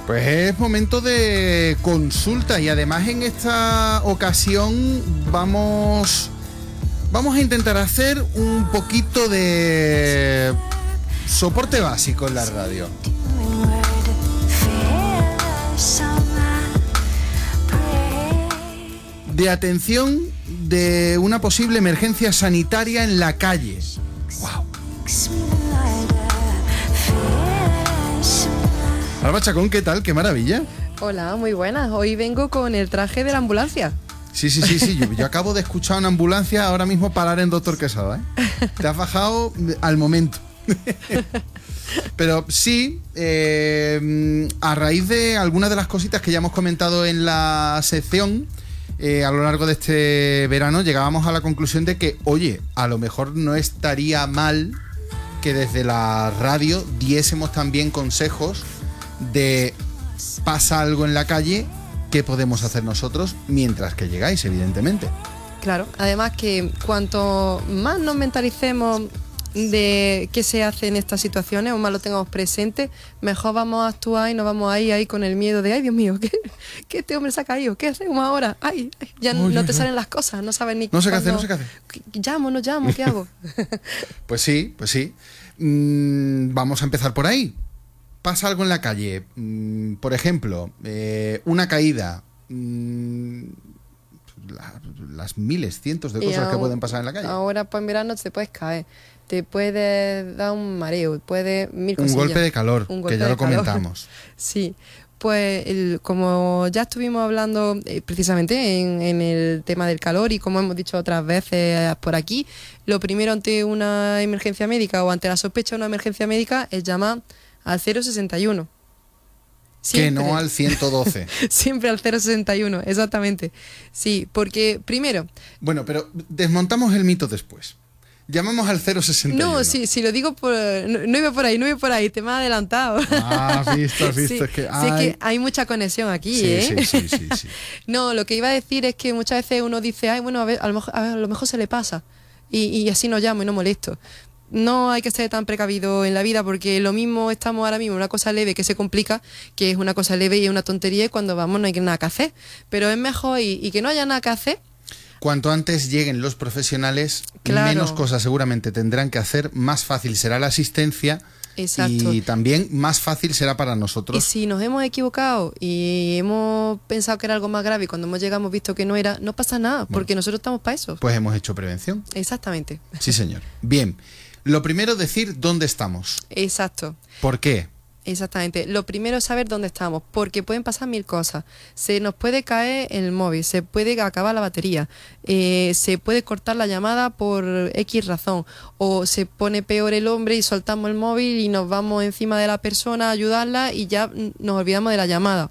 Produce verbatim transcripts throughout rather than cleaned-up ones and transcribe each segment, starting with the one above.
Pues es momento de consulta y además en esta ocasión vamos, vamos a intentar hacer un poquito de soporte básico en la radio. De atención de una posible emergencia sanitaria en la calle. ¡Wow! Alba Chacón, ¿qué tal? ¡Qué maravilla! Hola, muy buenas. Hoy vengo con el traje de la ambulancia. Sí, sí, sí, sí. Yo, yo acabo de escuchar una ambulancia ahora mismo parar en Doctor Quesada, ¿eh? Te has bajado al momento. Pero sí, eh, a raíz de algunas de las cositas que ya hemos comentado en la sección, eh, a lo largo de este verano, llegábamos a la conclusión de que, oye, a lo mejor no estaría mal que desde la radio diésemos también consejos de pasa algo en la calle, ¿qué podemos hacer nosotros mientras que llegáis, evidentemente? Claro, además que cuanto más nos mentalicemos de qué se hace en estas situaciones o más lo tengamos presente, mejor vamos a actuar y no vamos a ir ahí con el miedo de, ay Dios mío, ¿qué, qué este hombre se ha caído? ¿Qué hacemos ahora? Ay, ya Oye, no te salen las cosas, no sabes ni no sé cuándo, qué hacer, no sé qué hacer. Llamo, no llamo, ¿qué hago? Pues sí, pues sí. Mm, vamos a empezar por ahí. Pasa algo en la calle, mm, por ejemplo, eh, una caída, mm, la, las miles, cientos de cosas ahora, que pueden pasar en la calle. Ahora, pues en verano te puedes caer, te puede dar un mareo, puede mil cosillas. Un golpe de calor, golpe que ya de lo calor. comentamos. Sí, pues el, como ya estuvimos hablando eh, precisamente en, en el tema del calor y como hemos dicho otras veces por aquí, lo primero ante una emergencia médica o ante la sospecha de una emergencia médica es llamar al cero sesenta y uno. Siempre. Que no al ciento doce. Siempre al cero sesenta y uno, exactamente. Sí, porque primero... Bueno, pero desmontamos el mito después. Llamamos al cero sesenta y uno. No, si, si lo digo por... No, no iba por ahí, no iba por ahí, te me has adelantado. Ah, has visto, has visto. Sí, es, que, sí, es que hay mucha conexión aquí, sí, ¿eh? Sí, sí, sí, sí. No, lo que iba a decir es que muchas veces uno dice, ay, bueno, a, ver, a, lo, mejor, a lo mejor se le pasa. Y, y así no llamo y no molesto. No hay que ser tan precavido en la vida porque lo mismo estamos ahora mismo, una cosa leve que se complica, que es una cosa leve y es una tontería y cuando vamos no hay nada que hacer. Pero es mejor y, y que no haya nada que hacer. Cuanto antes lleguen los profesionales, claro, menos cosas seguramente tendrán que hacer, más fácil será la asistencia. Exacto. Y también más fácil será para nosotros. Y si nos hemos equivocado y hemos pensado que era algo más grave y cuando hemos llegado hemos visto que no era, no pasa nada, bueno, porque nosotros estamos para eso. Pues hemos hecho prevención. Exactamente. Sí, señor. Bien. Lo primero, decir dónde estamos. Exacto. ¿Por qué? Exactamente. Lo primero es saber dónde estamos, porque pueden pasar mil cosas. Se nos puede caer el móvil, se puede acabar la batería, eh, se puede cortar la llamada por X razón, o se pone peor el hombre y soltamos el móvil y nos vamos encima de la persona a ayudarla y ya nos olvidamos de la llamada.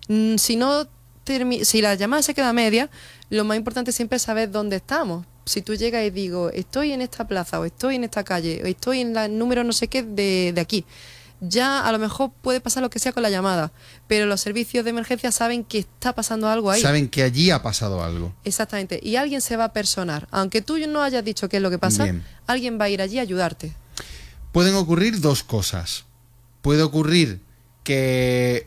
Si no termi- si la llamada se queda a media, lo más importante siempre es saber dónde estamos. Si tú llegas y digo, estoy en esta plaza, o estoy en esta calle, o estoy en el número no sé qué de, de aquí, ya a lo mejor puede pasar lo que sea con la llamada, pero los servicios de emergencia saben que está pasando algo ahí. Saben que allí ha pasado algo. Exactamente, y alguien se va a personar. Aunque tú no hayas dicho qué es lo que pasa, bien, alguien va a ir allí a ayudarte. Pueden ocurrir dos cosas. Puede ocurrir que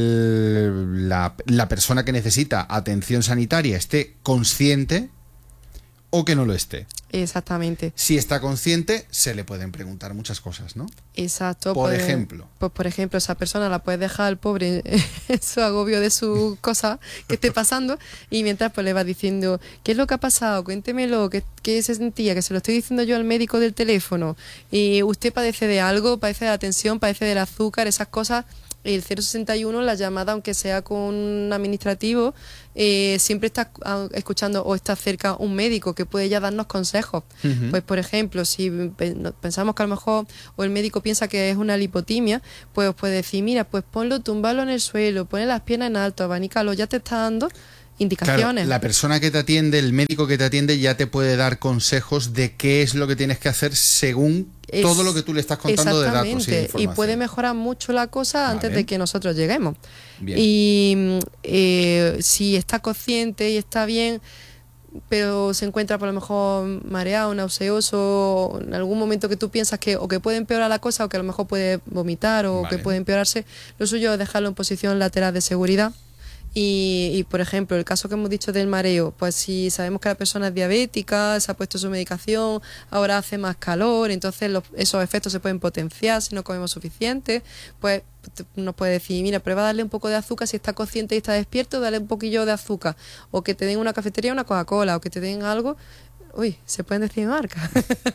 la, la persona que necesita atención sanitaria esté consciente o que no lo esté. Exactamente. Si está consciente, se le pueden preguntar muchas cosas, ¿no? Exacto. Por pues, ejemplo. Pues por ejemplo, esa persona la puedes dejar al pobre en su agobio de su cosa que esté pasando y mientras pues le vas diciendo, ¿qué es lo que ha pasado? Cuéntemelo, ¿qué, qué se sentía? Que se lo estoy diciendo yo al médico del teléfono. Y usted padece de algo, padece de la tensión, padece del azúcar, esas cosas. El cero sesenta y uno, la llamada, aunque sea con un administrativo, eh, siempre está escuchando o está cerca un médico que puede ya darnos consejos. Uh-huh. Pues, por ejemplo, si pensamos que a lo mejor o el médico piensa que es una lipotimia, pues os puede decir, mira, pues ponlo, túmbalo en el suelo, ponle las piernas en alto, abanícalo, ya te está dando indicaciones. Claro, la persona que te atiende, el médico que te atiende, ya te puede dar consejos de qué es lo que tienes que hacer según es, todo lo que tú le estás contando de datos y de información. Y puede mejorar mucho la cosa vale. antes de que nosotros lleguemos. Bien. Y eh, si está consciente y está bien, pero se encuentra por lo mejor mareado, nauseoso, o en algún momento que tú piensas que o que puede empeorar la cosa o que a lo mejor puede vomitar o Vale. que puede empeorarse, lo suyo es dejarlo en posición lateral de seguridad. Y, y, por ejemplo, el caso que hemos dicho del mareo, pues si sabemos que la persona es diabética, se ha puesto su medicación, ahora hace más calor, entonces los, esos efectos se pueden potenciar si no comemos suficiente, pues te- nos puede decir, mira, prueba a darle un poco de azúcar, si está consciente y está despierto, dale un poquillo de azúcar, o que te den una cafetería, una Coca-Cola, o que te den algo. Uy, ¿se pueden decir marca?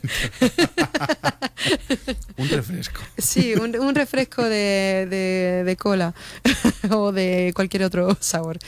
Un refresco. Sí, un, un refresco de, de, de cola o de cualquier otro sabor.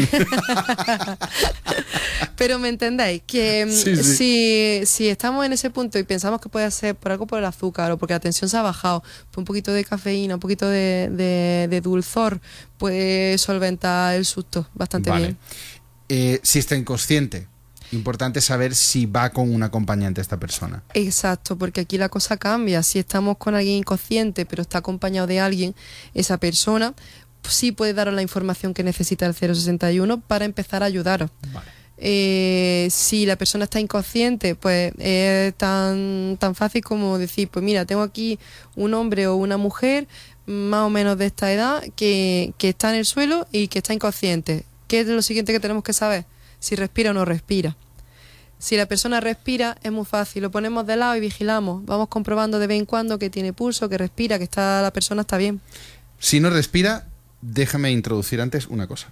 Pero me entendéis, que mm, Sí, sí. Si, si estamos en ese punto y pensamos que puede ser por algo por el azúcar o porque la tensión se ha bajado, pues un poquito de cafeína, un poquito de, de, de dulzor puede solventar el susto bastante Vale. bien. Eh, si está inconsciente, importante saber si va con un acompañante esta persona. Exacto, porque aquí la cosa cambia. Si estamos con alguien inconsciente, pero está acompañado de alguien, esa persona pues, sí puede daros la información que necesita el cero sesenta y uno para empezar a ayudaros. Vale. Eh, si la persona está inconsciente, pues es tan, tan fácil como decir, pues mira, tengo aquí un hombre o una mujer más o menos de esta edad que, que está en el suelo y que está inconsciente. ¿Qué es lo siguiente que tenemos que saber? Si respira o no respira. Si la persona respira, es muy fácil, lo ponemos de lado y vigilamos. Vamos comprobando de vez en cuando que tiene pulso, que respira, que está la persona está bien. Si no respira, déjame introducir antes una cosa.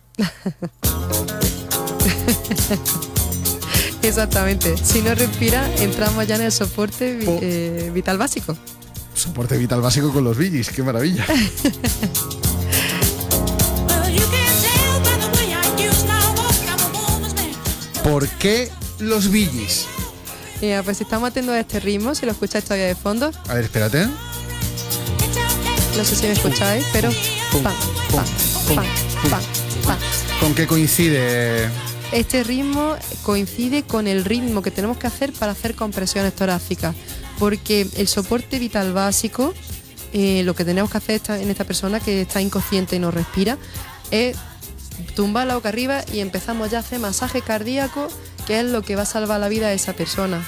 Exactamente. Si no respira, entramos ya en el soporte vi- Po- eh, vital básico. Soporte vital básico con los Billys, qué maravilla. Well, you can tell by the way I use my walk, I'm a woman's man. ¿Por qué los Billys? Mira, pues si estamos atentos a este ritmo, si lo escucháis todavía de fondo, A ver, espérate. no sé si me escucháis, pero Pum, pam, pum, pam, pum, pam, pum. pam, pam. ¿Con qué coincide? Este ritmo coincide con el ritmo que tenemos que hacer para hacer compresiones torácicas, porque el soporte vital básico, eh, lo que tenemos que hacer esta- en esta persona que está inconsciente y no respira, es tumbar la boca arriba y empezamos ya a hacer masaje cardíaco, que es lo que va a salvar la vida de esa persona.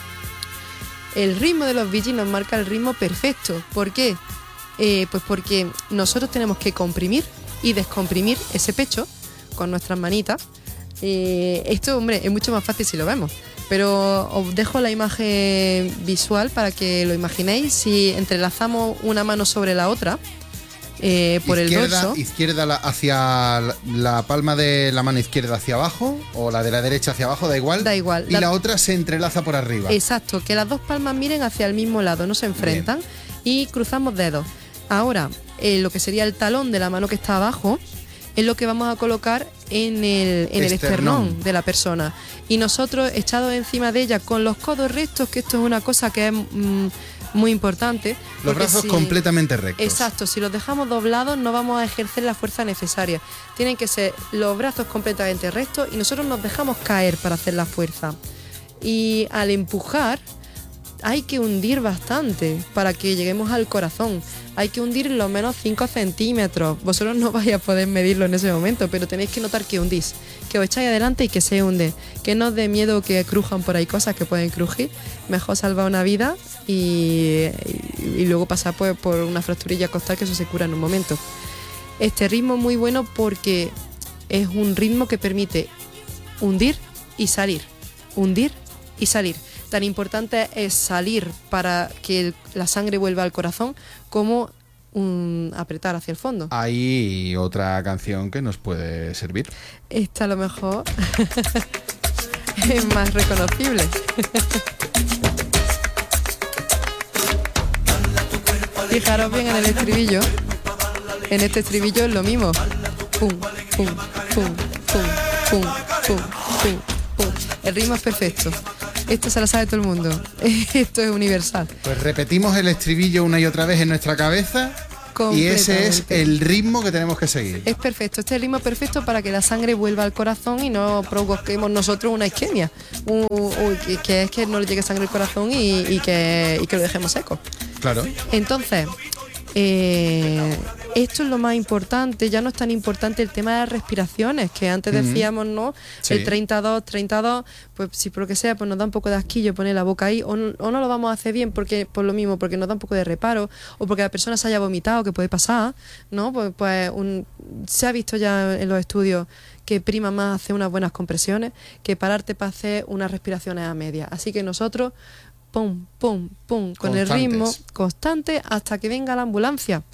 El ritmo de los Bee Gees nos marca el ritmo perfecto. ¿Por qué? Eh, pues porque nosotros tenemos que comprimir y descomprimir ese pecho con nuestras manitas. Eh, esto, hombre, es mucho más fácil si lo vemos, pero os dejo la imagen visual para que lo imaginéis. Si entrelazamos una mano sobre la otra, eh, por izquierda, el dorso, izquierda la- hacia la, la palma de la mano izquierda hacia abajo o la de la derecha hacia abajo, da igual. Da igual. Y La- la, otra se entrelaza por arriba. exacto, que las dos palmas miren hacia el mismo lado, no se enfrentan, y cruzamos dedos. Ahora, eh, lo que sería el talón de la mano que está abajo es lo que vamos a colocar en el, en el Esternón. esternón de la persona. Y nosotros, echados encima de ella con los codos rectos, que esto es una cosa que es mm, muy importante. Los porque brazos si- completamente rectos. Exacto, si los dejamos doblados no vamos a ejercer la fuerza necesaria. Tienen que ser los brazos completamente rectos y nosotros nos dejamos caer para hacer la fuerza. Y al empujar hay que hundir bastante para que lleguemos al corazón. Hay que hundir lo menos cinco centímetros. Vosotros no vais a poder medirlo en ese momento, pero tenéis que notar que hundís, que os echáis adelante y que se hunde. Que no os dé miedo que crujan por ahí cosas que pueden crujir. Mejor salvar una vida y, y- y luego pasar pues, por una fracturilla costal, que eso se cura en un momento. Este ritmo es muy bueno porque es un ritmo que permite hundir y salir. Hundir y salir. Tan importante es salir para que el- la sangre vuelva al corazón como un apretar hacia el fondo. Hay otra canción que nos puede servir. Esta a lo mejor es más reconocible. Fijaros bien en el estribillo. En este estribillo es lo mismo. Pum, pum, pum, pum, pum, pum, pum, pum. El ritmo es perfecto. Esto se lo sabe todo el mundo. Esto es universal. Pues repetimos el estribillo una y otra vez en nuestra cabeza y ese es Completamente. el ritmo que tenemos que seguir. Es perfecto, este es el ritmo perfecto para que la sangre vuelva al corazón y no provoquemos nosotros una isquemia. Un- un- que- que es que no le llegue sangre al corazón y, y que, y que lo dejemos seco. Claro. Entonces, eh, esto es lo más importante, ya no es tan importante el tema de las respiraciones, que antes decíamos, ¿no? Sí. El treinta y dos, treinta y dos, pues si por lo que sea, pues nos da un poco de asquillo poner la boca ahí, o no, o no lo vamos a hacer bien porque por lo mismo, porque nos da un poco de reparo, o porque la persona se haya vomitado, que puede pasar, ¿no? Pues, pues un, se ha visto ya en los estudios que prima más hacer unas buenas compresiones que pararte para hacer unas respiraciones a media. Así que nosotros, pum, pum, pum, con el Constantes. ritmo constante hasta que venga la ambulancia.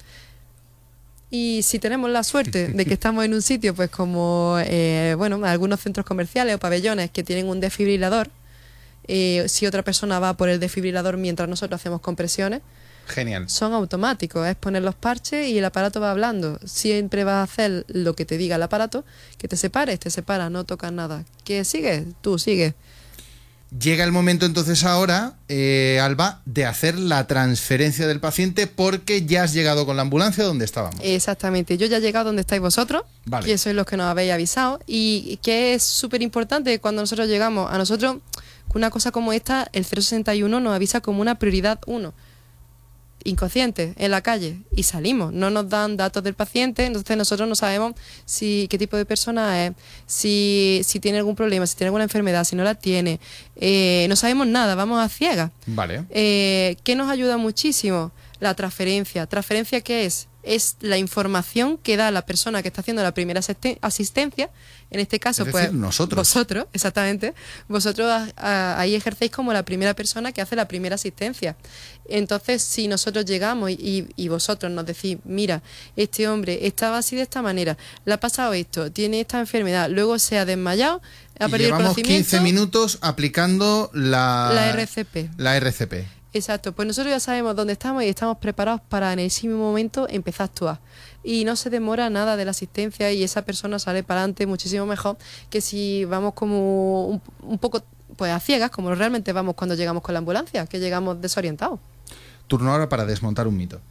Y si tenemos la suerte de que estamos en un sitio, pues como, eh, bueno, algunos centros comerciales o pabellones que tienen un desfibrilador, eh, si otra persona va por el desfibrilador mientras nosotros hacemos compresiones, Genial. son automáticos, es poner los parches y el aparato va hablando. Siempre vas a hacer lo que te diga el aparato, que te separes, te separa, no tocas nada. ¿Que sigues? Tú sigues. Llega el momento entonces ahora, eh, Alba, de hacer la transferencia del paciente porque ya has llegado con la ambulancia donde estábamos. Exactamente, yo ya he llegado donde estáis vosotros, Vale. que sois los que nos habéis avisado, y que es súper importante cuando nosotros llegamos. A nosotros, una cosa como esta, el cero sesenta y uno nos avisa como una prioridad uno. Inconscientes en la calle y salimos, no nos dan datos del paciente, entonces nosotros no sabemos si qué tipo de persona es, si, si tiene algún problema, si tiene alguna enfermedad, si no la tiene, eh, no sabemos nada, vamos a ciegas. Vale. Eh, ¿Qué nos ayuda muchísimo? La transferencia. ¿Transferencia qué es? Es la información que da la persona que está haciendo la primera asisten- asistencia, en este caso, Es pues decir, nosotros. vosotros, exactamente, vosotros a- a- ahí ejercéis como la primera persona que hace la primera asistencia. Entonces, si nosotros llegamos y, y vosotros nos decís, mira, este hombre estaba así de esta manera, le ha pasado esto, tiene esta enfermedad, luego se ha desmayado, ha Y perdido el llevamos conocimiento, quince minutos aplicando la... la R C P. La R C P. Exacto, pues nosotros ya sabemos dónde estamos y estamos preparados para en ese mismo momento empezar a actuar. Y no se demora nada de la asistencia y esa persona sale para adelante muchísimo mejor que si vamos como un, un poco pues a ciegas, como realmente vamos cuando llegamos con la ambulancia, que llegamos desorientados. Turno ahora para desmontar un mito.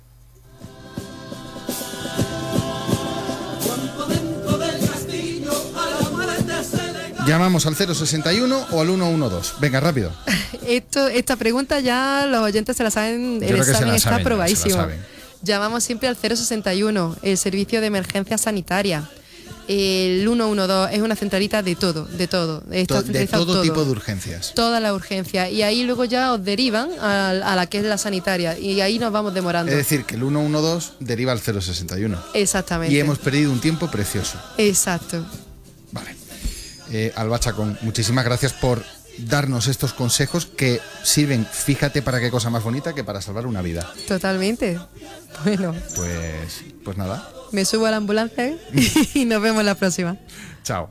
Llamamos al cero sesenta y uno o al ciento doce. Venga, rápido. Esto, esta pregunta ya los oyentes se la saben, Yo el creo que se examen la está saben ya, se la probadísimo. saben. Llamamos siempre al cero sesenta y uno, el servicio de emergencia sanitaria. El ciento doce es una centralita de todo, de todo. Está To- de centralizado todo tipo de urgencias. Toda la urgencia. Y ahí luego ya os derivan a, a la que es la sanitaria. Y ahí nos vamos demorando. Es decir, que el ciento doce deriva al cero sesenta y uno. Exactamente. Y hemos perdido un tiempo precioso. Exacto. Vale. Eh, Alba Chacón, muchísimas gracias por darnos estos consejos que sirven, fíjate para qué cosa más bonita que para salvar una vida. Totalmente. Bueno, Pues, pues nada. me subo a la ambulancia y nos vemos la próxima. Chao.